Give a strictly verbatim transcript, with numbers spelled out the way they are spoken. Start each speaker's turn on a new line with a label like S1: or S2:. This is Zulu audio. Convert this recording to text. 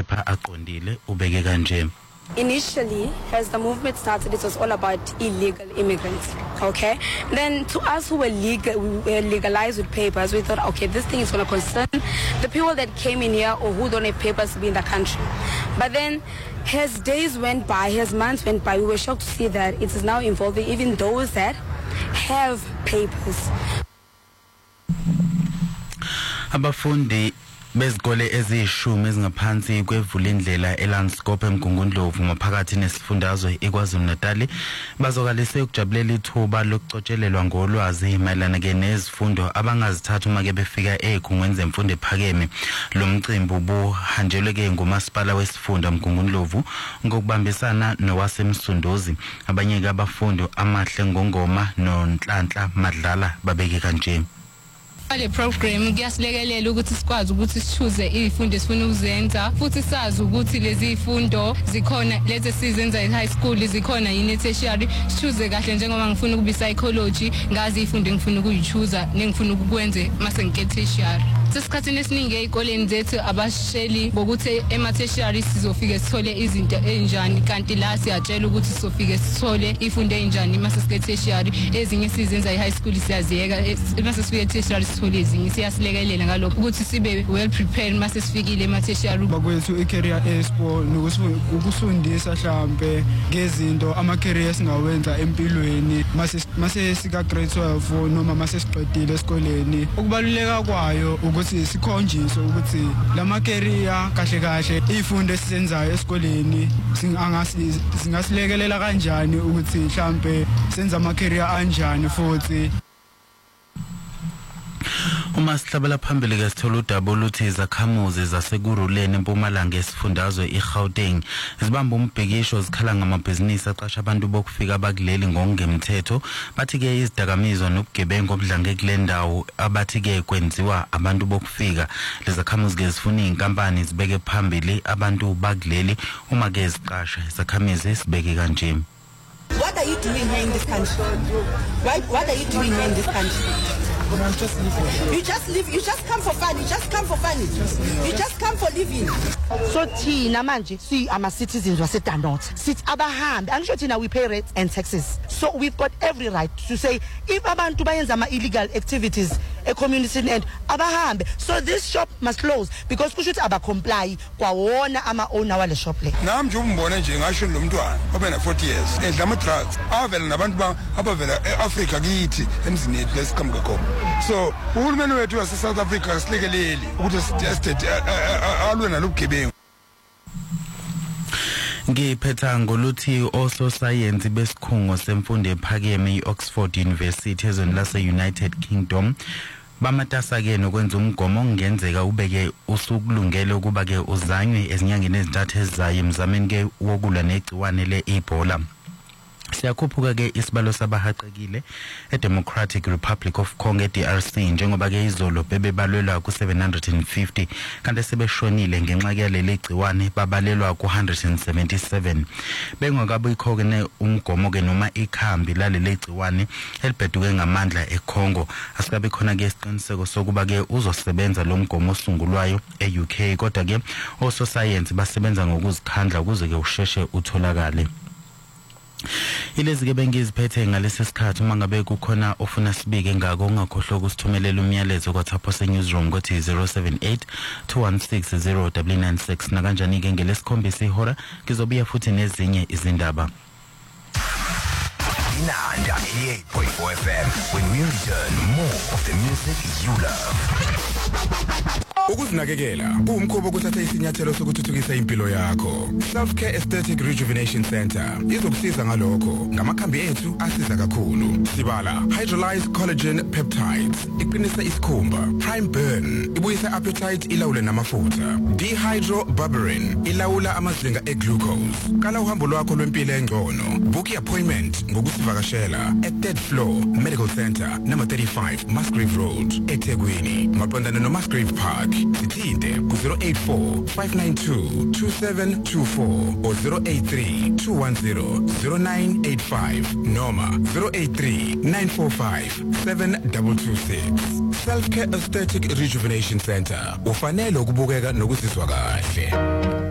S1: amaphepha aqondile ubeke kanje.
S2: Initially, as the movement started, it was all about illegal immigrants, okay? Then to us who were legal, we were legalized with papers, we thought, okay, this thing is going to concern the people that came in here or who don't have papers to be in the country. But then as days went by, as months went by, we were shocked to see that it is now involving even those that have papers.
S1: Abafundi bezikole ezishumi ezingaphansi kwevulindlela eLandskop eMgungundlovu maphakathi nesifundazwe eKwaZulu-Natal bazokalise ukujabulela ithuba lokucotshelelwa ngolwazi mayelana ke nezifundo abangazithatha uma ke befika ezikhungweni zemfundo ephakeme. Lo mcimbi ubuhanjelwe ke ngumasipala wesifunda Mgungundlovu ngokubambisana nowasemsunduzi. Abanye ke abafundi amahle ngongoma noNhlanhla Madlala babeke kanje.
S3: Le program kuyasilekelela ukuthi sikwazi ukuthi sichuze izifundo esifuna ukuzenza futhi sazi ukuthi lezi izifundo zikhona lezi sizenza e high school zikhona yini tertiary sichuze kahle njengoba ngifuna ukuba psychology ngazi izifundo engifuna ukuyichuza nengifuna ukukwenza mase ngike tertiary. Sesikhathini esiningi ezikoleni zethu abasheli bokuthi ema tertiary sizofika sithole izinto enjani kanti la siyatshela ukuthi sizofika sithole izifundo enjani mase sike tertiary ezinye sizenza e high school siyaziyeka mase sifike tertiary sithole ezinye siyasilekelela ngalokho ukuthi sibe well prepared mase sifikile ema tertiary.
S4: Bakwethu i-career expo nokusifundisa mhlambe ngezinto ama careers singawenza empilweni mase mase sika grade twelve noma mase siqedile esikoleni. Ukubaluleka kwayo ukuthi sikhonjiswe ukuthi lama career kahle kahle izifundo esizenzayo esikoleni singasilekelela kanjani ukuthi mhlambe senza ama career anjani futhi.
S1: Uma sihlabela phambili ke sithola udaba oluthi izakhamuzi zasekuruleni eMpumalanga esifundazwe iGauteng zibamba umbhekisho zikhala ngamabhizinisi aqasha abantu bokufika bakuleli ngokungemthetho bathi ke izidakamizwa nobugebengu obudlange kule ndawo abathi ke kwenziwa abantu bokufika. Lezakhamuzi ke zifuna inkampani zibeke phambili abantu bakuleli uma ke ziqasha izakhamuzi sibeke kanje.
S5: What are you doing here in this country? Right? What are you doing here in this country?
S4: I'm just living.
S5: You just live. You just come for fun. You just come for fun. You just come for living.
S6: So thina manje si ama citizens waseDanot. Sit abahambi. Angisho thina we pay rates and taxes. So we've got every right to say if abantu bayenza ama illegal activities a community and abahambi. So this shop must close because kusho ukuthi aba comply kwawona ama owner wale shop le.
S7: Nami nje umbona nje ngasho lo mntwana obena forty years edla ama drugs avela nabantu abavela eAfrica kithi emzini yethu lesiqhamuka khona. So uhulumeni wethu wase South Africa silekeleli ukuthi estate alwe nalobugebengu.
S1: Ngiphetha ngoluthi oso science besikhungo semfundo ephakeme iOxford University ezweni lase United Kingdom bamatasa ke nokwenza umgomo ongenzeka ubeke usukulungele ukuba ke uzanywe ezinyangeni ezintathu ezizayo emzameni ke wokulwa negciwane leEbola. Siyakhuphuka ke isibalo sabahaqekile eDemocratic Republic of Congo D R C njengoba ke izolo bebebalelwa ku seven hundred fifty kanti sebeshonile ngenxa ke leli gciwane babalelwa ku one hundred seventy-seven. Bengakabikho ke ne umgomo ke noma ikhambi laleli gciwane elibheduke ngamandla eCongo asikabe khona ke isiqiniseko sokuba ke uzosebenza lo mgomo osungulwayo eU K kodwa ke oso science basebenza ngokuzikhandla ukuze ke usheshe utholakale. Ilezi ke bengiziphethe ngalesi sikhathi uma ngabe kukhona ofuna sibike ngako ungakhohlwa ukusithumelela umyalezo kwaThapho se newsroom kothi zero seven eight two one six zero nine nine six na kanjani ke ngelesikhombisa ihora ngizobuya futhi nezinye izindaba.
S8: Nanda eighty-eight point four F M when we return more of the music you love.
S9: Ukuzinakekela kuwumkhubo kuthatha isinyathelo sokuthuthukisa impilo yakho. Self Care Aesthetic Rejuvenation Center izokusiza ngalokho ngamakhambi ethu asiza kakhulu. Sibala hydrolyzed collagen peptides iqinisa isikhumba, prime burn ibuyisa appetite ilawule namafutha, dehydroberberine ilawula amazinga eglucose. Kala uhambo lwakho lwempilo engcono. Book appointment ngokusivakashela at third floor Medical Center number thirty-five Musgrave Road eThekwini maqondana no Musgrave Park. Sithinte ku zero eight four five nine two two seven two four or zero eight three two one zero zero nine eight five noma zero eight three nine four five seven two two six. Self Care Aesthetic Rejuvenation Center ufanele ukubukeka nokuzizwa kahle.